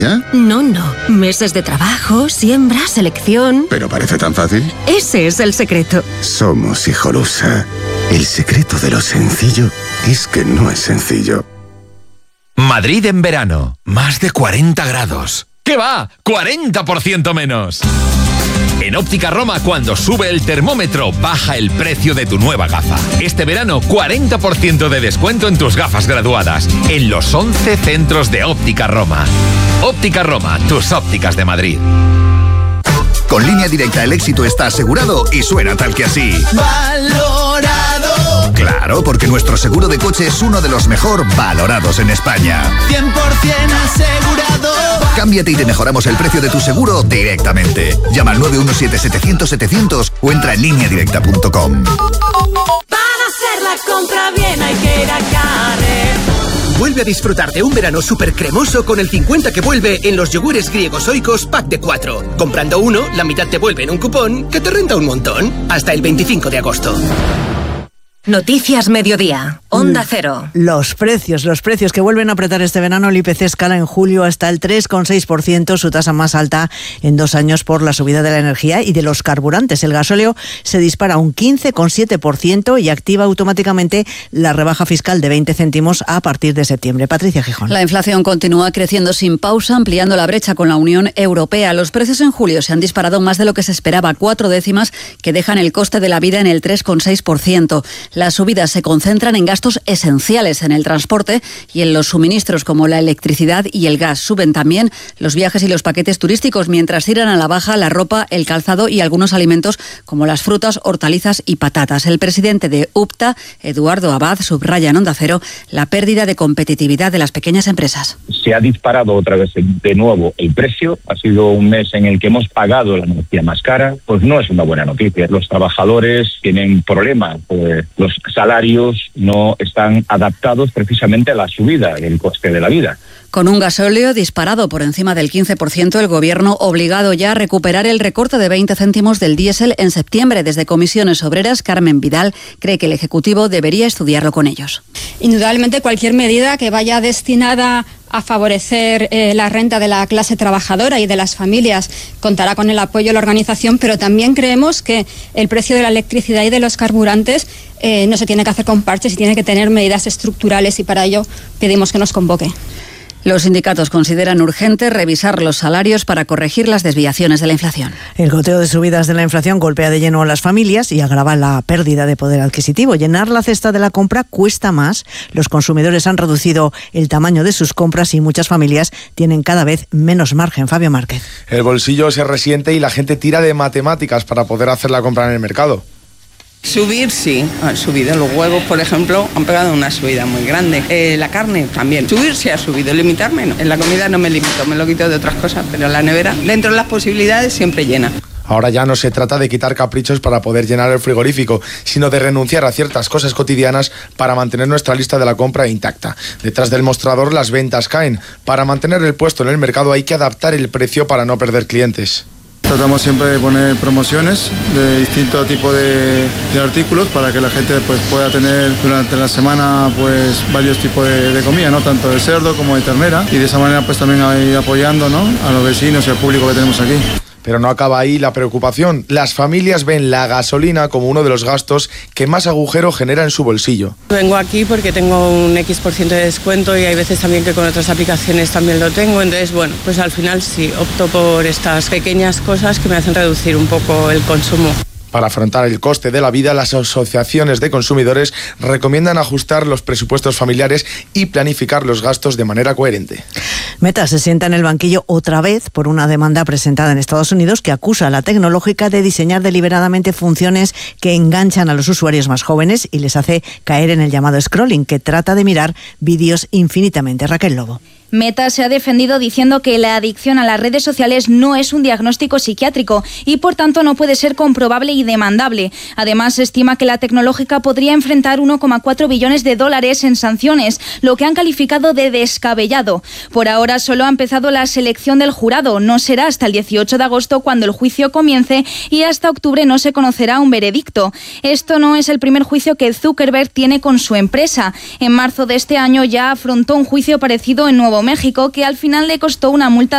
¿Ya? No. Meses de trabajo, siembra, selección... Pero parece tan fácil. Ese es el secreto. Somos Hijolusa. El secreto de lo sencillo es que no es sencillo. Madrid en verano. Más de 40 grados. ¿Qué va? ¡40% menos! En Óptica Roma, cuando sube el termómetro, baja el precio de tu nueva gafa. Este verano, 40% de descuento en tus gafas graduadas. En los 11 centros de Óptica Roma. Óptica Roma, tus ópticas de Madrid. Con Línea Directa el éxito está asegurado y suena tal que así. ¡Valorado! Claro, porque nuestro seguro de coche es uno de los mejor valorados en España. 100% asegurado. Cámbiate y te mejoramos el precio de tu seguro directamente. Llama al 917-700-700 o entra en lineadirecta.com. Para hacer la compra bien hay que ir a Carrer. Vuelve a disfrutar de un verano súper cremoso con el 50 que vuelve en los yogures griegos Oikos pack de 4. Comprando uno, la mitad te vuelve en un cupón que te renta un montón. Hasta el 25 de agosto. Noticias Mediodía, Onda Cero. Los precios que vuelven a apretar este verano. El IPC escala en julio hasta el 3,6%, su tasa más alta en 2 años por la subida de la energía y de los carburantes. El gasóleo se dispara un 15,7% y activa automáticamente la rebaja fiscal de 20 céntimos a partir de septiembre. Patricia Gijón. La inflación continúa creciendo sin pausa, ampliando la brecha con la Unión Europea. Los precios en julio se han disparado más de lo que se esperaba, 4 décimas que dejan el coste de la vida en el 3,6%. Las subidas se concentran en gastos esenciales, en el transporte y en los suministros como la electricidad y el gas. Suben también los viajes y los paquetes turísticos, mientras tiran a la baja la ropa, el calzado y algunos alimentos como las frutas, hortalizas y patatas. El presidente de UPTA, Eduardo Abad, subraya en Onda Cero la pérdida de competitividad de las pequeñas empresas. Se ha disparado otra vez de nuevo el precio. Ha sido un mes en el que hemos pagado la energía más cara. Pues no es una buena noticia. Los trabajadores tienen problemas. Los salarios no están adaptados precisamente a la subida del coste de la vida. Con un gasóleo disparado por encima del 15%, el Gobierno obligado ya a recuperar el recorte de 20 céntimos del diésel en septiembre. Desde Comisiones Obreras, Carmen Vidal cree que el Ejecutivo debería estudiarlo con ellos. Indudablemente cualquier medida que vaya destinada a favorecer la renta de la clase trabajadora y de las familias contará con el apoyo de la organización, pero también creemos que el precio de la electricidad y de los carburantes no se tiene que hacer con parches y tiene que tener medidas estructurales, y para ello pedimos que nos convoque. Los sindicatos consideran urgente revisar los salarios para corregir las desviaciones de la inflación. El goteo de subidas de la inflación golpea de lleno a las familias y agrava la pérdida de poder adquisitivo. Llenar la cesta de la compra cuesta más. Los consumidores han reducido el tamaño de sus compras y muchas familias tienen cada vez menos margen. Fabio Márquez. El bolsillo se resiente y la gente tira de matemáticas para poder hacer la compra en el mercado. Subir sí, han subido. Los huevos, por ejemplo, han pegado una subida muy grande. La carne también. Subir sí ha subido, limitarme no. En la comida no me limito, me lo quito de otras cosas, pero en la nevera, dentro de las posibilidades, siempre llena. Ahora ya no se trata de quitar caprichos para poder llenar el frigorífico, sino de renunciar a ciertas cosas cotidianas para mantener nuestra lista de la compra intacta. Detrás del mostrador las ventas caen. Para mantener el puesto en el mercado hay que adaptar el precio para no perder clientes. Tratamos siempre de poner promociones de distinto tipo de artículos para que la gente pues pueda tener durante la semana pues varios tipos de comida, ¿no? Tanto de cerdo como de ternera, y de esa manera pues también ir apoyando, ¿no?, a los vecinos y al público que tenemos aquí. Pero no acaba ahí la preocupación. Las familias ven la gasolina como uno de los gastos que más agujero genera en su bolsillo. Vengo aquí porque tengo un X% de descuento y hay veces también que con otras aplicaciones también lo tengo. Entonces, bueno, pues al final sí, opto por estas pequeñas cosas que me hacen reducir un poco el consumo. Para afrontar el coste de la vida, las asociaciones de consumidores recomiendan ajustar los presupuestos familiares y planificar los gastos de manera coherente. Meta se sienta en el banquillo otra vez por una demanda presentada en Estados Unidos que acusa a la tecnológica de diseñar deliberadamente funciones que enganchan a los usuarios más jóvenes y les hace caer en el llamado scrolling, que trata de mirar vídeos infinitamente. Raquel Lobo. Meta se ha defendido diciendo que la adicción a las redes sociales no es un diagnóstico psiquiátrico y por tanto no puede ser comprobable y demandable. Además, se estima que la tecnológica podría enfrentar 1,4 billones de dólares en sanciones, lo que han calificado de descabellado. Por ahora solo ha empezado la selección del jurado. No será hasta el 18 de agosto cuando el juicio comience y hasta octubre no se conocerá un veredicto. Esto no es el primer juicio que Zuckerberg tiene con su empresa. En marzo de este año ya afrontó un juicio parecido en Nuevo México, que al final le costó una multa